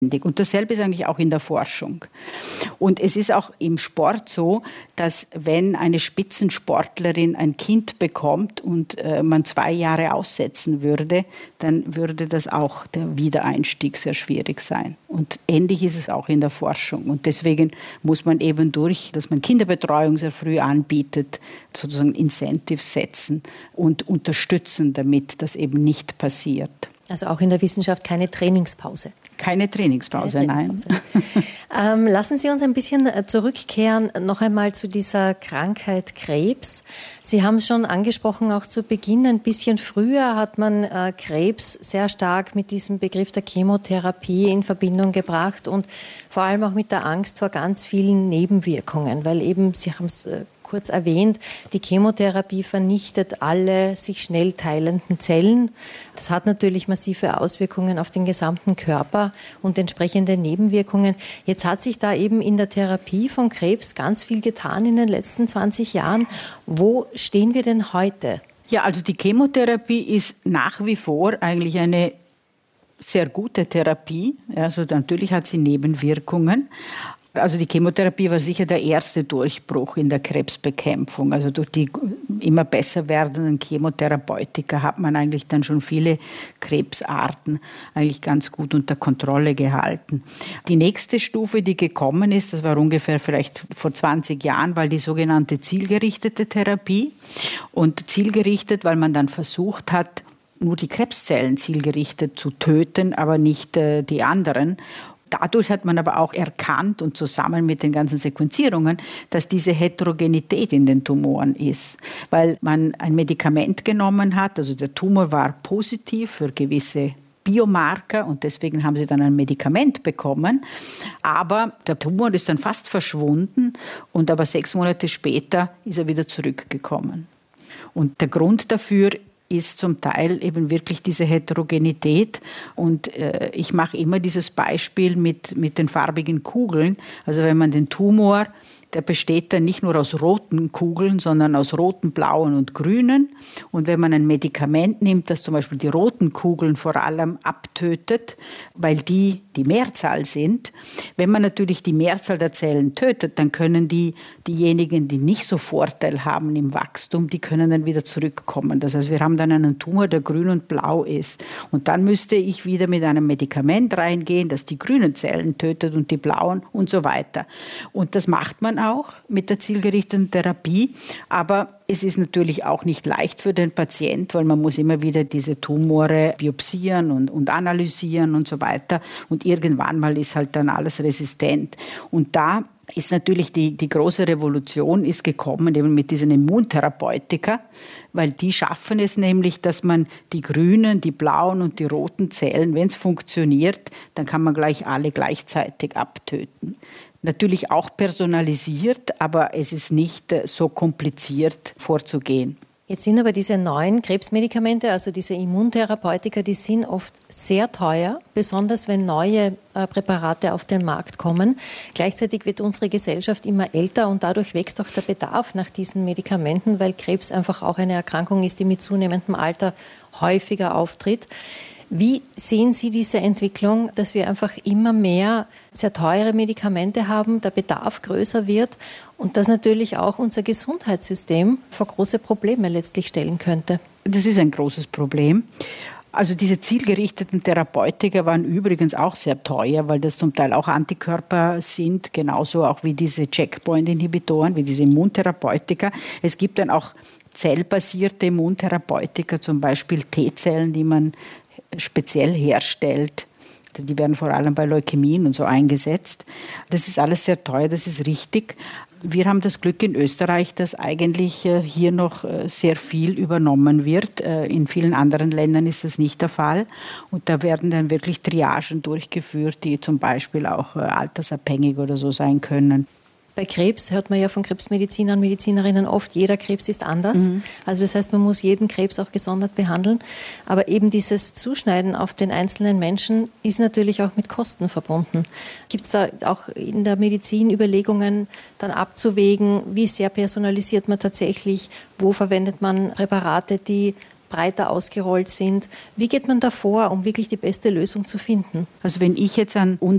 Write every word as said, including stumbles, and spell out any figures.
Und dasselbe ist eigentlich auch in der Forschung. Und es ist auch im Sport so, dass wenn eine Spitzensportlerin ein Kind bekommt und äh, man zwei Jahre aussetzen würde, dann würde das auch der Wiedereinstieg sehr schwierig sein. Und ähnlich ist es auch in der Forschung. Und deswegen muss man eben durch, dass man Kinderbetreuung sehr früh anbietet, sozusagen Incentives setzen und unterstützen, damit das eben nicht passiert. Also auch in der Wissenschaft keine Trainingspause. Keine Trainingspause, Keine Trainingspause. nein. ähm, lassen Sie uns ein bisschen zurückkehren, noch einmal zu dieser Krankheit Krebs. Sie haben es schon angesprochen, auch zu Beginn, ein bisschen früher hat man äh, Krebs sehr stark mit diesem Begriff der Chemotherapie in Verbindung gebracht und vor allem auch mit der Angst vor ganz vielen Nebenwirkungen, weil eben, Sie haben es äh, kurz erwähnt, die Chemotherapie vernichtet alle sich schnell teilenden Zellen. Das hat natürlich massive Auswirkungen auf den gesamten Körper und entsprechende Nebenwirkungen. Jetzt hat sich da eben in der Therapie von Krebs ganz viel getan in den letzten zwanzig Jahren. Wo stehen wir denn heute? Ja, also die Chemotherapie ist nach wie vor eigentlich eine sehr gute Therapie. Also natürlich hat sie Nebenwirkungen. Also die Chemotherapie war sicher der erste Durchbruch in der Krebsbekämpfung. Also durch die immer besser werdenden Chemotherapeutika hat man eigentlich dann schon viele Krebsarten eigentlich ganz gut unter Kontrolle gehalten. Die nächste Stufe, die gekommen ist, das war ungefähr vielleicht vor zwanzig Jahren, war die sogenannte zielgerichtete Therapie. Und zielgerichtet, weil man dann versucht hat, nur die Krebszellen zielgerichtet zu töten, aber nicht äh, die anderen. Dadurch hat man aber auch erkannt und zusammen mit den ganzen Sequenzierungen, dass diese Heterogenität in den Tumoren ist. Weil man ein Medikament genommen hat, also der Tumor war positiv für gewisse Biomarker und deswegen haben sie dann ein Medikament bekommen. Aber der Tumor ist dann fast verschwunden und aber sechs Monate später ist er wieder zurückgekommen. Und der Grund dafür ist zum Teil eben wirklich diese Heterogenität. Und äh, ich mache immer dieses Beispiel mit, mit den farbigen Kugeln. Also wenn man den Tumor, der besteht dann nicht nur aus roten Kugeln, sondern aus roten, blauen und grünen. Und wenn man ein Medikament nimmt, das zum Beispiel die roten Kugeln vor allem abtötet, weil die die Mehrzahl sind, wenn man natürlich die Mehrzahl der Zellen tötet, dann können die, diejenigen, die nicht so Vorteil haben im Wachstum, die können dann wieder zurückkommen. Das heißt, wir haben dann einen Tumor, der grün und blau ist. Und dann müsste ich wieder mit einem Medikament reingehen, das die grünen Zellen tötet und die blauen und so weiter. Und das macht man auch mit der zielgerichteten Therapie, aber es ist natürlich auch nicht leicht für den Patient, weil man muss immer wieder diese Tumore biopsieren und, und analysieren und so weiter. Und irgendwann mal ist halt dann alles resistent. Und da ist natürlich die, die große Revolution ist gekommen eben mit diesen Immuntherapeutika, weil die schaffen es nämlich, dass man die grünen, die blauen und die roten Zellen, wenn es funktioniert, dann kann man gleich alle gleichzeitig abtöten. Natürlich auch personalisiert, aber es ist nicht so kompliziert vorzugehen. Jetzt sind aber diese neuen Krebsmedikamente, also diese Immuntherapeutika, die sind oft sehr teuer, besonders wenn neue äh, Präparate auf den Markt kommen. Gleichzeitig wird unsere Gesellschaft immer älter und dadurch wächst auch der Bedarf nach diesen Medikamenten, weil Krebs einfach auch eine Erkrankung ist, die mit zunehmendem Alter häufiger auftritt. Wie sehen Sie diese Entwicklung, dass wir einfach immer mehr sehr teure Medikamente haben, der Bedarf größer wird und das natürlich auch unser Gesundheitssystem vor große Probleme letztlich stellen könnte? Das ist ein großes Problem. Also diese zielgerichteten Therapeutika waren übrigens auch sehr teuer, weil das zum Teil auch Antikörper sind, genauso auch wie diese Checkpoint-Inhibitoren, wie diese Immuntherapeutika. Es gibt dann auch zellbasierte Immuntherapeutika, zum Beispiel T-Zellen, die man speziell herstellt. Die werden vor allem bei Leukämien und so eingesetzt. Das ist alles sehr teuer, das ist richtig. Wir haben das Glück in Österreich, dass eigentlich hier noch sehr viel übernommen wird. In vielen anderen Ländern ist das nicht der Fall. Und da werden dann wirklich Triagen durchgeführt, die zum Beispiel auch altersabhängig oder so sein können. Bei Krebs hört man ja von Krebsmedizinern und Medizinerinnen oft, jeder Krebs ist anders. Mhm. Also das heißt, man muss jeden Krebs auch gesondert behandeln. Aber eben dieses Zuschneiden auf den einzelnen Menschen ist natürlich auch mit Kosten verbunden. Gibt es da auch in der Medizin Überlegungen, dann abzuwägen, wie sehr personalisiert man tatsächlich, wo verwendet man Präparate, die breiter ausgerollt sind. Wie geht man da vor, um wirklich die beste Lösung zu finden? Also wenn ich jetzt an unsere